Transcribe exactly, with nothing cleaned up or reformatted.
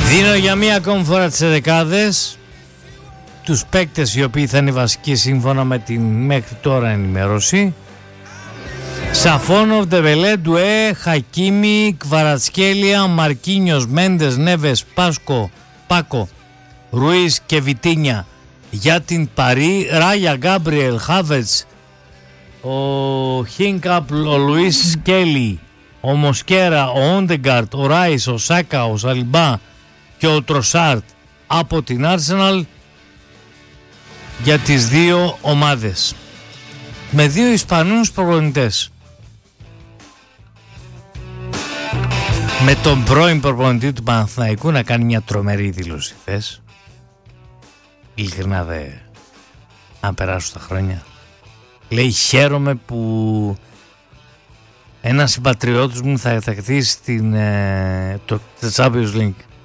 Δίνω για μία ακόμη φορά τις δεκάδες, τους παίκτες οι οποίοι θα είναι βασικοί σύμφωνα με την μέχρι τώρα ενημέρωση. Σαφόνοβ, Ντεμπελέ, Ντουέ, Χακίμι, Κβαρατσκέλια, Μαρκίνιος, Μέντες, Νέβες, Πάσκο, Πάκο, Ρουίς και Βιτίνια. Για την Παρί, Ράγια, Γκάμπριελ, Χάβετς, ο Χίνκαπ, ο Λουίς Σκέλι, ο Μοσκέρα, ο Όντεγκαρτ, ο Ράις, ο Σάκα, ο Σαλιμπά και ο Τροσάρτ από την Arsenal για τις δύο ομάδες. Με δύο Ισπανούς προπονητές. Με τον πρώην προπονητή του Παναθηναϊκού να κάνει μια τρομερή δήλωση. Θες? Ειλικρινά δε, αν περάσουν τα χρόνια. Λέει χαίρομαι που ένας συμπατριώτης μου θα εκτεθεί στην ε, το Champions League.